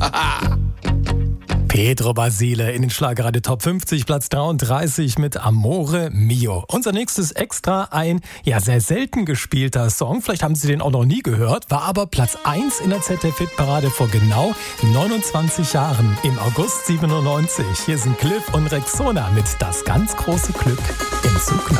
Pedro Basile in den Schlagerradio Top 50, Platz 33 mit Amore Mio. Unser nächstes Extra, ein sehr selten gespielter Song. Vielleicht haben Sie den auch noch nie gehört, war aber Platz 1 in der ZDF-Hitparade vor genau 29 Jahren, im August 97. Hier sind Cliff und Rexona mit Das ganz große Glück im Zug nach